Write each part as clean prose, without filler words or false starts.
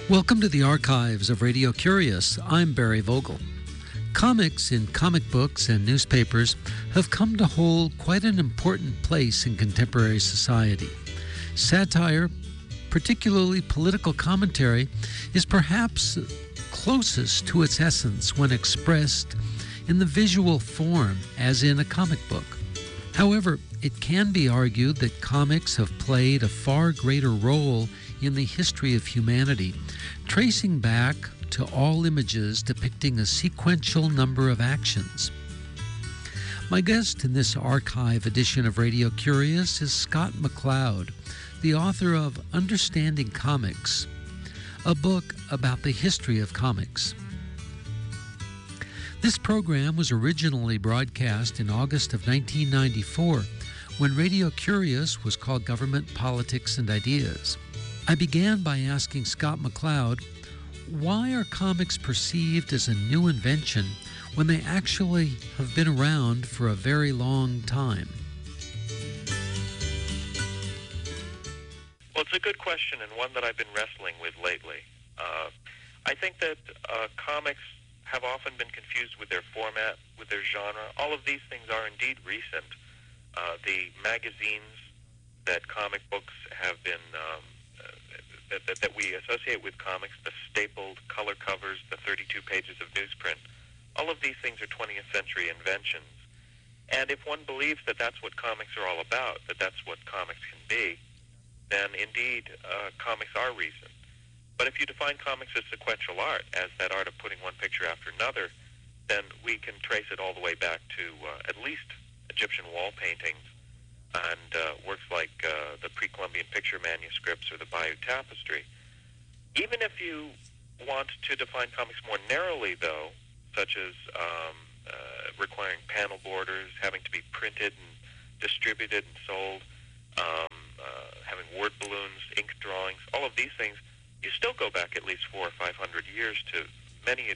Welcome to the archives of Radio Curious. I'm Barry Vogel. Comics in comic books and newspapers have come to hold quite an important place in contemporary society. Satire, particularly political commentary, is perhaps closest to its essence when expressed in the visual form as in a comic book. However, it can be argued that comics have played a far greater role in the history of humanity, tracing back to all images depicting a sequential number of actions. My guest in this archive edition of Radio Curious is Scott McCloud, the author of Understanding Comics, a book about the history of comics. This program was originally broadcast in August of 1994, when Radio Curious was called Government, Politics, and Ideas. I began by asking Scott McCloud, why are comics perceived as a new invention when they actually have been around for a very long time? Well, it's a good question and one that I've been wrestling with lately. I think that comics have often been confused with their format, with their genre. All of these things are indeed recent. The magazines that comic books have been that we associate with comics, the stapled color covers, the 32 pages of newsprint, all of these things are 20th century inventions. And if one believes that that's what comics are all about, that that's what comics can be, then indeed comics are recent. But if you define comics as sequential art, as that art of putting one picture after another, then we can trace it all the way back to at least Egyptian wall paintings and works like the pre-Columbian picture manuscripts or the Bayeux Tapestry. Even if you want to define comics more narrowly, though, such as requiring panel borders, having to be printed and distributed and sold, having word balloons, ink drawings, all of these things, you still go back at least 400 or 500 years to many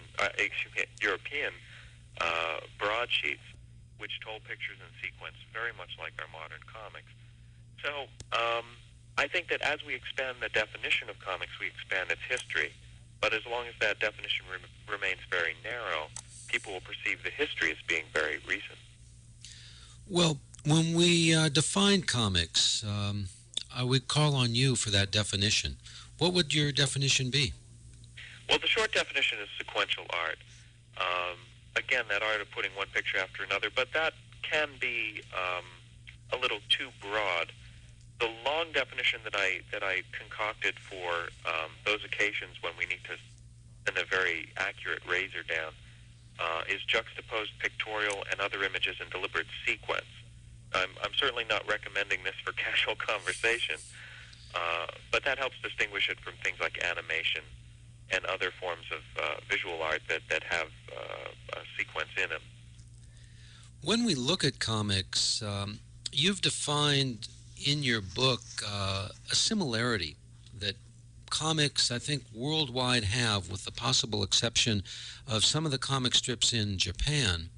European broadsheets, which told pictures in sequence, very much like our modern comics. So I think that as we expand the definition of comics, we expand its history. But as long as that definition remains very narrow, people will perceive the history as being very recent. Well, when we define comics, I would call on you for that definition. What would your definition be? Well, the short definition is sequential art. Again, that art of putting one picture after another, but that can be a little too broad. The long definition that I concocted for those occasions when we need to send a very accurate razor down is juxtaposed pictorial and other images in deliberate sequence. I'm certainly not recommending this for casual conversation, but that helps distinguish it from things like animation and other forms of visual art that have a sequence in them. When we look at comics, you've defined in your book a similarity that comics, I think, worldwide have, with the possible exception of some of the comic strips in Japan.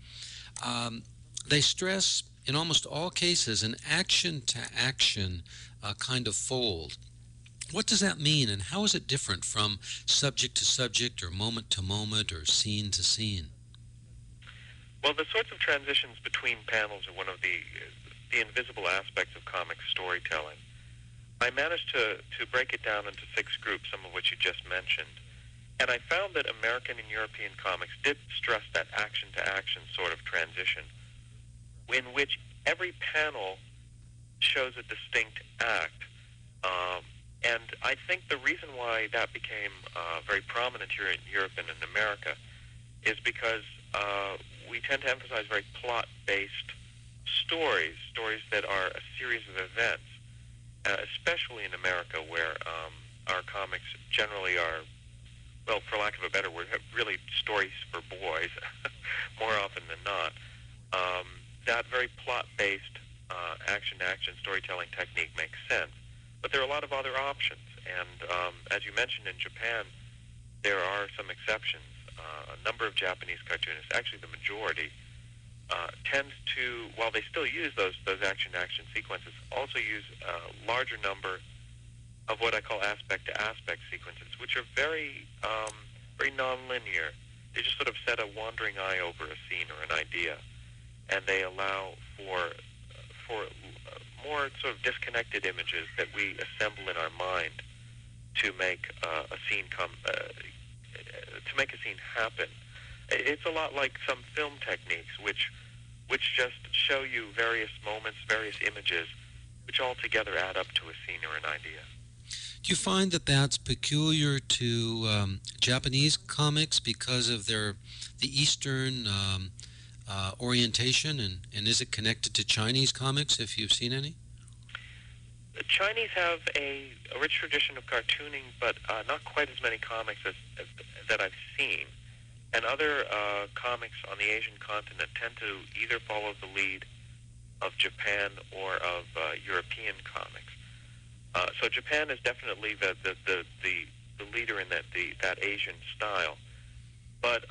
They stress, in almost all cases, an action-to-action kind of fold. What does that mean, and how is it different from subject to subject, or moment to moment, or scene to scene? Well, the sorts of transitions between panels are one of the invisible aspects of comic storytelling. I managed to break it down into 6 groups, some of which you just mentioned, and I found that American and European comics did stress that action-to-action sort of transition, in which every panel shows a distinct act. And I think the reason why that became very prominent here in Europe and in America is because we tend to emphasize very plot-based stories that are a series of events, especially in America, where our comics generally are, well, for lack of a better word, really stories for boys, more often than not. That very plot-based action-to-action storytelling technique makes sense. But there are a lot of other options, and as you mentioned, in Japan, there are some exceptions. A number of Japanese cartoonists, actually the majority, tend to, while they still use those action-to-action sequences, also use a larger number of what I call aspect-to-aspect sequences, which are very non-linear. They just sort of set a wandering eye over a scene or an idea, and they allow for more sort of disconnected images that we assemble in our mind to make a scene happen. It's a lot like some film techniques, which just show you various moments, various images, which all together add up to a scene or an idea. Do you find that that's peculiar to Japanese comics because of the Eastern orientation, and is it connected to Chinese comics, if you've seen any? The Chinese have a rich tradition of cartooning, but not quite as many comics as that I've seen. And other comics on the Asian continent tend to either follow the lead of Japan or of European comics. So Japan is definitely the leader in that Asian style. But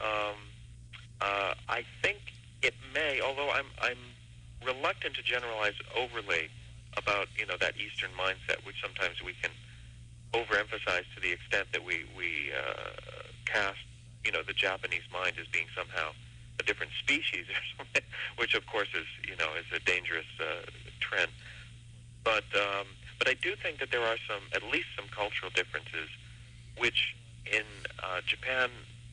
I think it may, although I'm reluctant to generalize overly about that Eastern mindset, which sometimes we can overemphasize to the extent that we cast the Japanese mind as being somehow a different species or something, which of course is a dangerous trend. But I do think that there are at least some cultural differences, which in Japan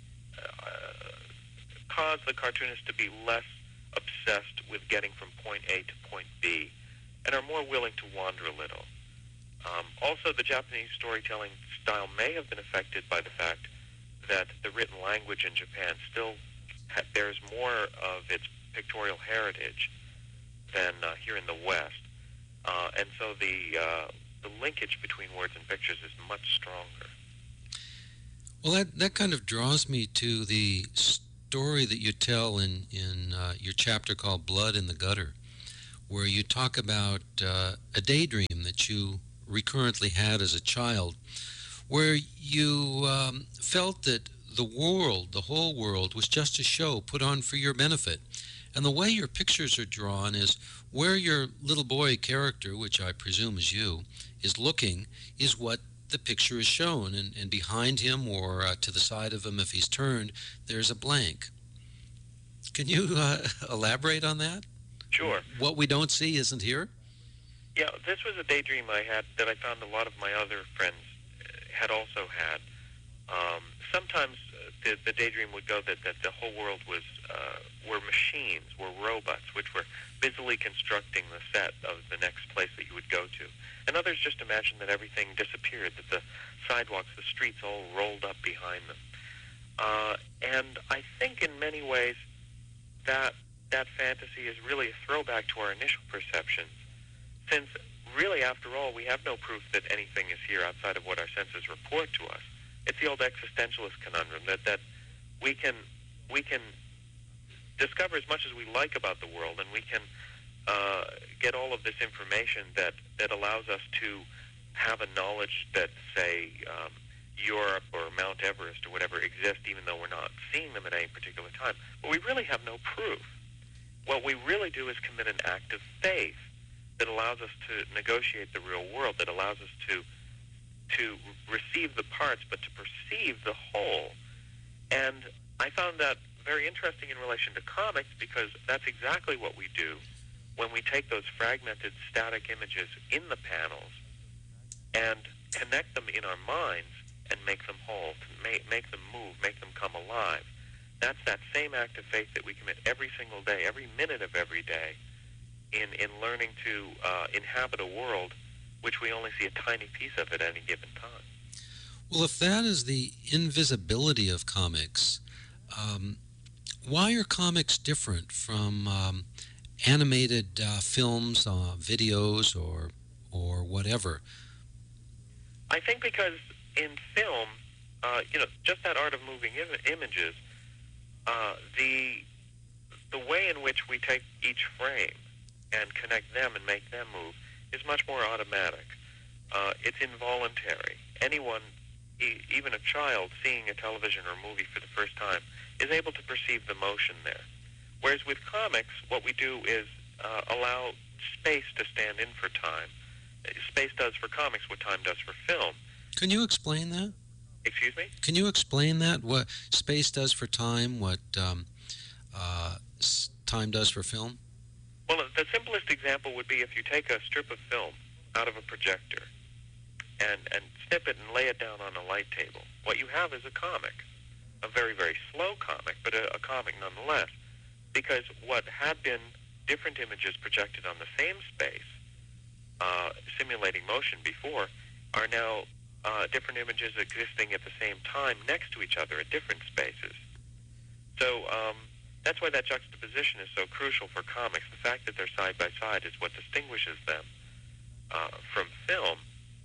cause the cartoonists to be less obsessed with getting from point A to point B, and are more willing to wander a little. Also, the Japanese storytelling style may have been affected by the fact that the written language in Japan still bears more of its pictorial heritage than here in the West, and so the linkage between words and pictures is much stronger. Well, that kind of draws me to the story that you tell in your chapter called Blood in the Gutter, where you talk about a daydream that you recurrently had as a child, where you felt that the whole world, was just a show put on for your benefit. And the way your pictures are drawn is where your little boy character, which I presume is you, is looking, is what the picture is shown. And behind him or to the side of him, if he's turned, there's a blank. Can you elaborate on that? Sure. What we don't see isn't here? Yeah, this was a daydream I had that I found a lot of my other friends had also had. Sometimes the daydream would go that the whole world were machines, were robots, which were busily constructing the set of the next place that you would go to. And others just imagined that everything disappeared, that the sidewalks, the streets all rolled up behind them. And I think in many ways that fantasy is really a throwback to our initial perceptions, since really, after all, we have no proof that anything is here outside of what our senses report to us. It's the old existentialist conundrum that we can discover as much as we like about the world, and we can get all of this information that allows us to have a knowledge that, say, Europe or Mount Everest or whatever exist, even though we're not seeing them at any particular time. But we really have no proof. What we really do is commit an act of faith that allows us to negotiate the real world, that allows us to receive the parts, but to perceive the whole. And I found that very interesting in relation to comics, because that's exactly what we do when we take those fragmented, static images in the panels and connect them in our minds and make them whole, make them move, make them come alive. That's that same act of faith that we commit every single day, every minute of every day, in learning to inhabit a world which we only see a tiny piece of at any given time. Well, if that is the invisibility of comics, why are comics different from animated films, videos, or whatever? I think because in film, just that art of moving images, the way in which we take each frame and connect them and make them move is much more automatic. It's involuntary. Anyone, even a child, seeing a television or movie for the first time is able to perceive the motion there. Whereas with comics, what we do is allow space to stand in for time Space does for comics what time does for film. Can you explain that? Excuse me? Can you explain that? What space does for time, what time does for film? Well, the simplest example would be if you take a strip of film out of a projector and snip it and lay it down on a light table. What you have is a comic, a very, very slow comic, but a comic nonetheless, because what had been different images projected on the same space, simulating motion before, are now different images existing at the same time next to each other at different spaces. So that's why that juxtaposition is so crucial for comics. The fact that they're side by side is what distinguishes them from film.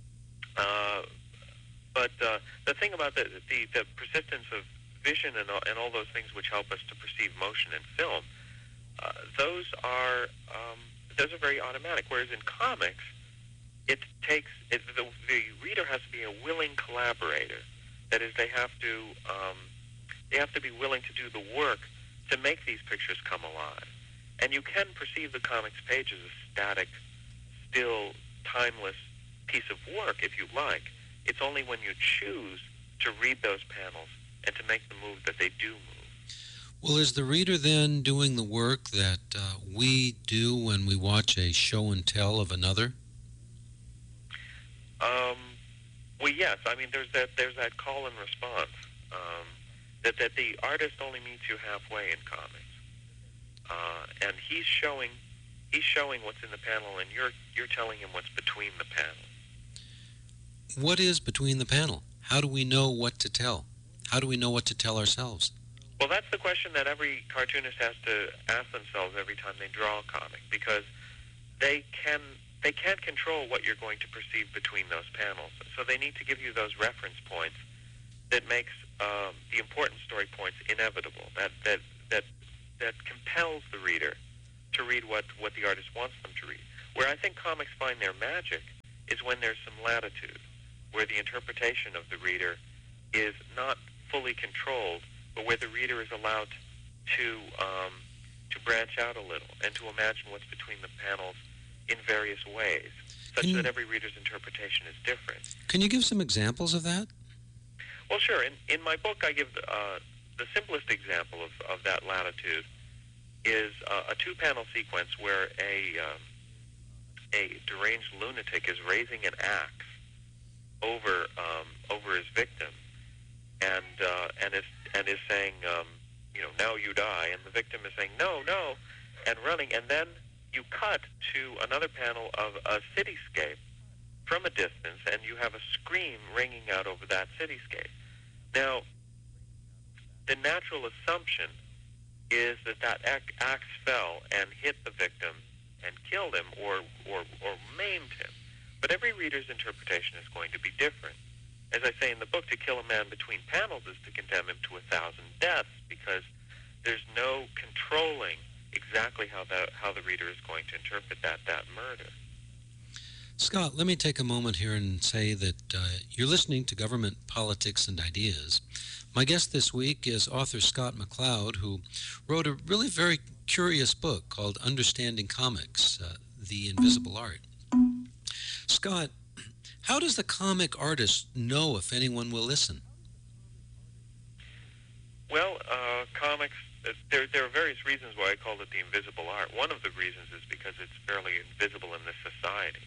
But the thing about the persistence of vision and all those things which help us to perceive motion in film, those are very automatic. Whereas in comics, the reader has to be a willing collaborator. That is, they have to be willing to do the work to make these pictures come alive. And you can perceive the comics page as a static, still, timeless piece of work if you like. It's only when you choose to read those panels and to make the move that they do move. Well, is the reader then doing the work that we do when we watch a show and tell of another? Well, yes. I mean, there's that call and response. That the artist only meets you halfway in comics, and he's showing what's in the panel, and you're telling him what's between the panel. What is between the panel? How do we know what to tell? How do we know what to tell ourselves? Well, that's the question that every cartoonist has to ask themselves every time they draw a comic, because they can't control what you're going to perceive between those panels. So they need to give you those reference points that makes the important story points inevitable, that compels the reader to read what the artist wants them to read. Where I think comics find their magic is when there's some latitude, where the interpretation of the reader is not fully controlled, but where the reader is allowed to branch out a little and to imagine what's between the panels in various ways, such that every reader's interpretation is different. Can you give some examples of that? Well, sure. In my book, I give the simplest example of that latitude is a two-panel sequence where a deranged lunatic is raising an axe over his victim, and is saying, now you die, and the victim is saying, no, and running, and then you cut to another panel of a cityscape from a distance, and you have a scream ringing out over that cityscape. Now, the natural assumption is that axe fell and hit the victim and killed him or maimed him. But every reader's interpretation is going to be different. As I say in the book, to kill a man between panels is to condemn him to 1,000 deaths, because there's no controlling exactly how the reader is going to interpret that murder. Scott, let me take a moment here and say that you're listening to Government, Politics, and Ideas. My guest this week is author Scott McCloud, who wrote a really very curious book called Understanding Comics, The Invisible Art. Scott, how does the comic artist know if anyone will listen? Well, comics, there are various reasons why I called it the invisible art. One of the reasons is because it's fairly invisible in this society.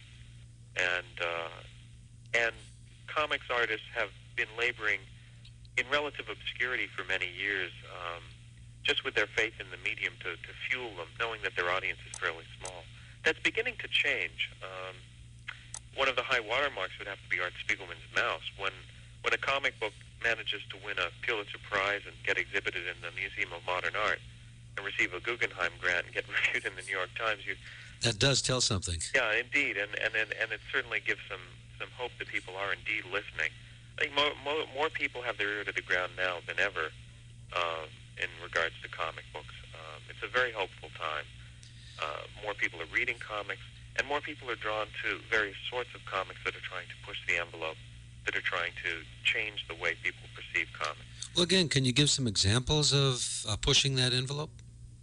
And comics artists have been laboring in relative obscurity for many years, just with their faith in the medium to fuel them, knowing that their audience is fairly small. That's beginning to change. One of the high watermarks would have to be Art Spiegelman's Mouse. When a comic book manages to win a Pulitzer Prize and get exhibited in the Museum of Modern Art and receive a Guggenheim grant and get reviewed in the New York Times, that does tell something. Yeah, indeed, and it certainly gives some hope that people are indeed listening. I think more people have their ear to the ground now than ever in regards to comic books. It's a very hopeful time. More people are reading comics, and more people are drawn to various sorts of comics that are trying to push the envelope, that are trying to change the way people perceive comics. Well, again, can you give some examples of pushing that envelope?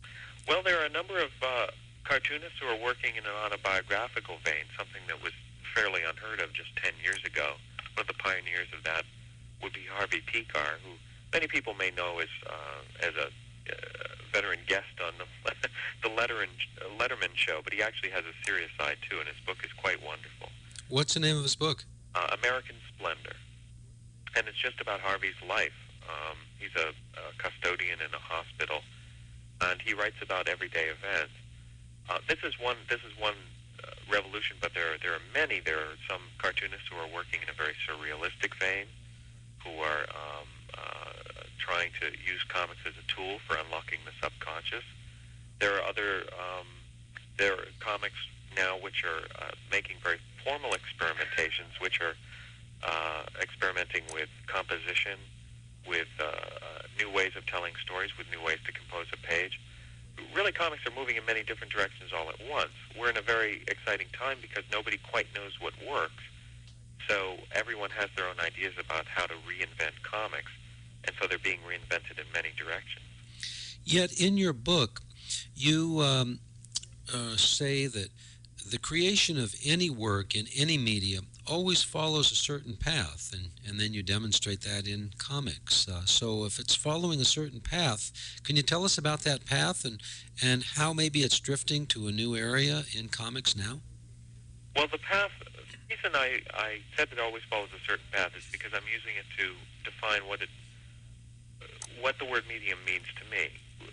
Well, there are a number of cartoonists who are working in an autobiographical vein, something that was fairly unheard of just 10 years ago. One of the pioneers of that would be Harvey Pekar, who many people may know as a veteran guest on the Letterman show, but he actually has a serious side too, and his book is quite wonderful. What's the name of his book? American Splendor, and it's just about Harvey's life. He's a custodian in a hospital, and he writes about everyday events. This is one revolution, but there are many. There are some cartoonists who are working in a very surrealistic vein, who are trying to use comics as a tool for unlocking the subconscious. There are other there are comics now which are making very formal experimentations, which are experimenting with composition, with new ways of telling stories, with new ways to compose a page. Really, comics are moving in many different directions all at once. We're in a very exciting time because nobody quite knows what works. So everyone has their own ideas about how to reinvent comics, and so they're being reinvented in many directions. Yet in your book, you say that the creation of any work in any medium always follows a certain path, and then you demonstrate that in comics. So if it's following a certain path, can you tell us about that path and how maybe it's drifting to a new area in comics now? Well, the path, the reason I said it always follows a certain path is because I'm using it to define what the word medium means to me.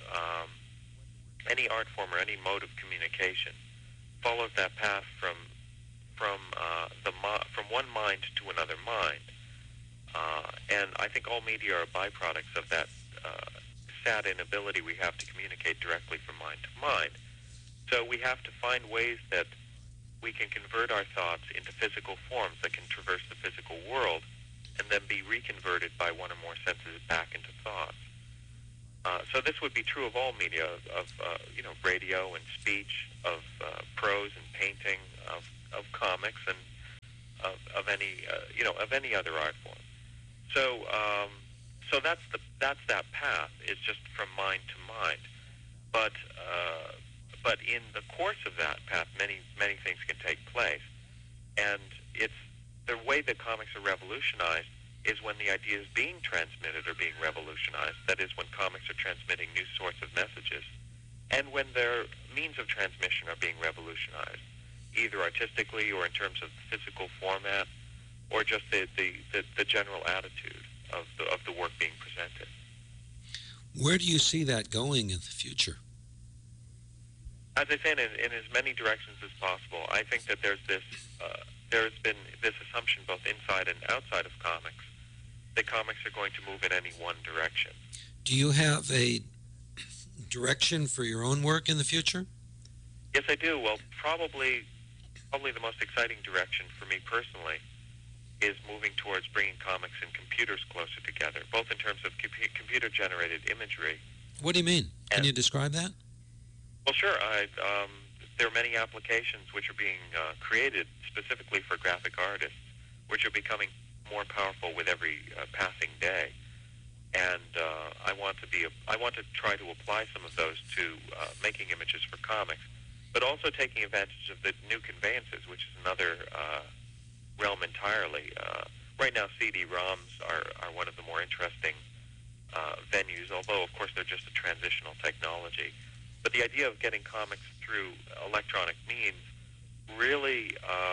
Any art form or any mode of communication follows that path from one mind to another mind, and I think all media are byproducts of that sad inability we have to communicate directly from mind to mind. So we have to find ways that we can convert our thoughts into physical forms that can traverse the physical world and then be reconverted by one or more senses back into thoughts. So this would be true of all media, of radio and speech, of prose and painting, of comics, and of any other art form. So that's that path. It's just from mind to mind. But in the course of that path, many things can take place, and it's the way that comics are revolutionized is when the ideas being transmitted are being revolutionized. That is, when comics are transmitting new sorts of messages, and when their means of transmission are being revolutionized, either artistically or in terms of physical format, or just the general attitude of the work being presented. Where do you see that going in the future? As I said, in as many directions as possible. I think that there's been this assumption both inside and outside of comics that comics are going to move in any one direction. Do you have a direction for your own work in the future? Yes, I do. Well, probably the most exciting direction for me personally is moving towards bringing comics and computers closer together, both in terms of computer-generated imagery. What do you mean? Can you describe that? Well, sure. There are many applications which are being created specifically for graphic artists, which are becoming more powerful with every passing day. And I want to try to apply some of those to making images for comics, but also taking advantage of the new conveyances, which is another realm entirely. Right now, CD-ROMs are one of the more interesting venues, although, of course, they're just a transitional technology. But the idea of getting comics through electronic means really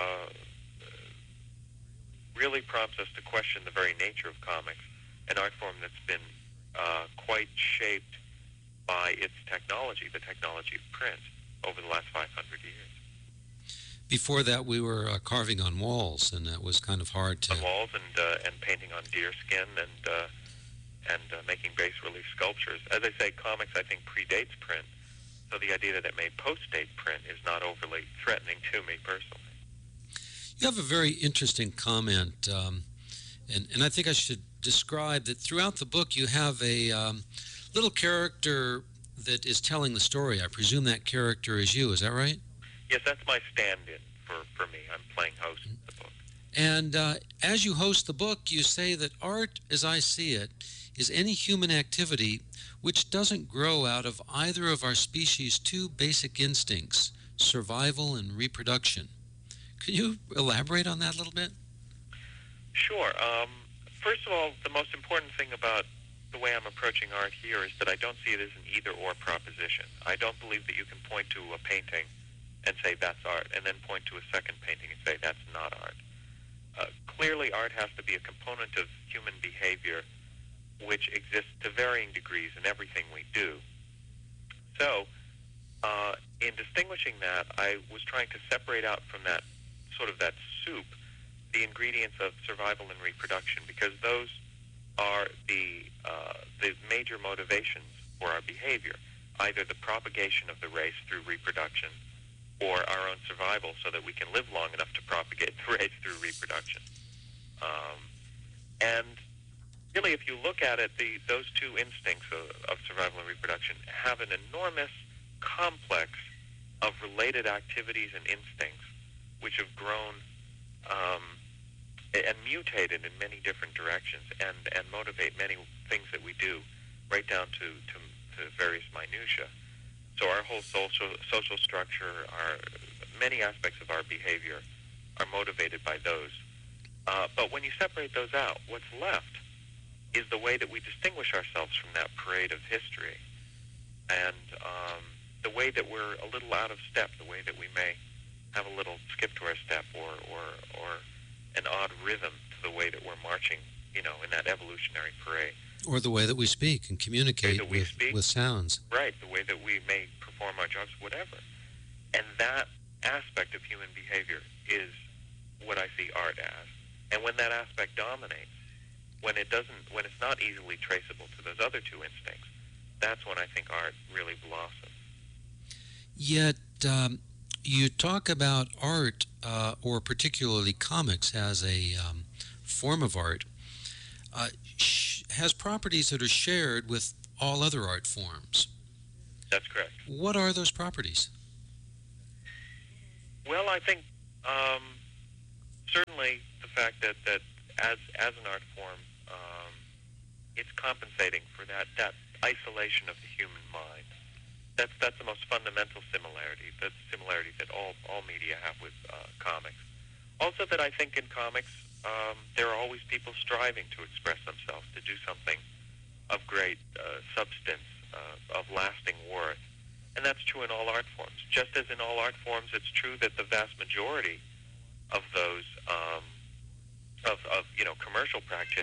prompts us to question the very nature of comics, an art form that's been quite shaped by its technology, the technology of print, over the last 500 years. Before that, we were carving on walls, and that was kind of hard to... On walls and painting on deer skin and making bas-relief sculptures. As I say, comics, I think, predates print, so the idea that it may post-date print is not overly threatening to me personally. You have a very interesting comment, and I think I should describe that throughout the book you have a little character that is telling the story. I presume that character is you, is that right? Yes, that's my stand-in for me. I'm playing host in the book. And as you host the book, you say that art, as I see it, is any human activity which doesn't grow out of either of our species' two basic instincts, survival and reproduction. Can you elaborate on that a little bit? Sure. First of all, the most important thing about the way I'm approaching art here is that I don't see it as an either-or proposition. I don't believe that you can point to a painting and say that's art, and then point to a second painting and say that's not art. Clearly, art has to be a component of human behavior which exists to varying degrees in everything we do. So, in distinguishing that, I was trying to separate out from that sort of that soup the ingredients of survival and reproduction, because those are the major motivations for our behavior, either the propagation of the race through reproduction or our own survival so that we can live long enough to propagate the race through reproduction. And really, if you look at it, those two instincts of survival and reproduction have an enormous complex of related activities and instincts which have grown and mutated in many different directions and motivate many things that we do, right down to various minutiae. So our whole social structure, many aspects of our behavior are motivated by those. But when you separate those out, what's left is the way that we distinguish ourselves from that parade of history, and the way that we're a little out of step, the way that we may have a little skip to our step or an odd rhythm to the way that we're marching, in that evolutionary parade. Or the way that we speak and communicate with sounds. Right, the way that we may perform our jobs, whatever. And that aspect of human behavior is what I see art as. And when that aspect dominates, when it's not easily traceable to those other two instincts, that's when I think art really blossoms. Yet, you talk about art, or particularly comics, as a form of art, has properties that are shared with all other art forms. That's correct. What are those properties? Well, I think certainly the fact that as an art form, it's compensating for that isolation of the human mind. That's the most fundamental similarity, the similarity that all media have with comics. Also that I think in comics, there are always people striving to express themselves, to do something of great substance, of lasting worth. And that's true in all art forms. Just as in all art forms, it's true that the vast majority of those, of commercial practitioners